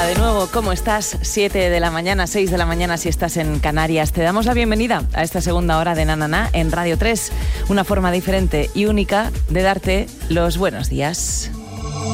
Hola de nuevo, ¿cómo estás? 7 de la mañana, 6 de la mañana si estás en Canarias. Te damos la bienvenida a esta segunda hora de Na Na Na en Radio 3. Una forma diferente y única de darte los buenos días.